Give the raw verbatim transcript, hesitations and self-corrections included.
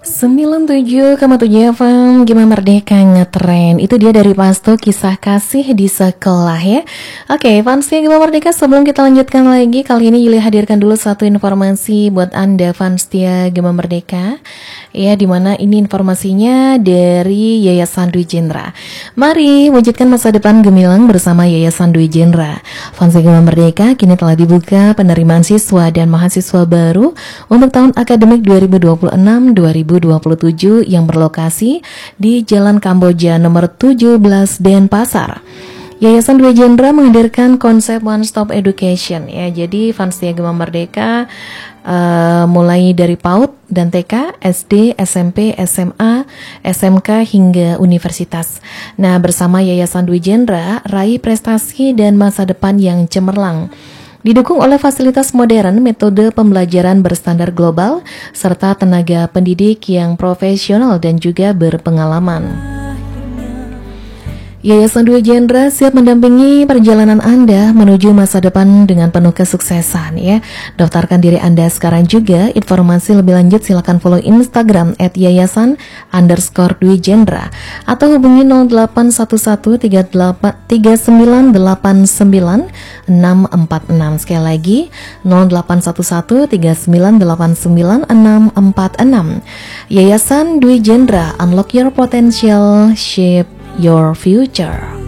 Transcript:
sembilan puluh tujuh koma tujuh F M Gema Merdeka ngetren. Itu dia dari Pasto, kisah kasih di sekolah ya. Oke, fansnya Gema Merdeka, sebelum kita lanjutkan lagi, kali ini Yuli hadirkan dulu satu informasi buat Anda fansnya Gema Merdeka. Ya, dimana ini informasinya dari Yayasan Dwi Jendra. Mari wujudkan masa depan gemilang bersama Yayasan Dwi Jendra. Fansnya Gema Merdeka, kini telah dibuka penerimaan siswa dan mahasiswa baru untuk tahun akademik dua ribu dua puluh enam dua ribu dua puluh tujuh yang berlokasi di Jalan Kamboja nomor tujuh belas Denpasar. Yayasan Dwi Jendra menghadirkan konsep one stop education ya. Jadi fansnya Gema Merdeka uh, mulai dari PAUD dan T K, S D, S M P, S M A, S M K hingga universitas. Nah, bersama Yayasan Dwi Jendra, raih prestasi dan masa depan yang cemerlang. Didukung oleh fasilitas modern, metode pembelajaran berstandar global, serta tenaga pendidik yang profesional dan juga berpengalaman. Yayasan Dwi Jendra siap mendampingi perjalanan Anda menuju masa depan dengan penuh kesuksesan ya. Daftarkan diri Anda sekarang juga. Informasi lebih lanjut silakan follow Instagram at yayasan underscore Dwi Jendra atau hubungi nol delapan satu satu tiga sembilan delapan sembilan enam empat enam. Sekali lagi nol delapan satu satu tiga sembilan delapan sembilan enam empat enam. Yayasan Dwi Jendra, unlock your potential, shape your future.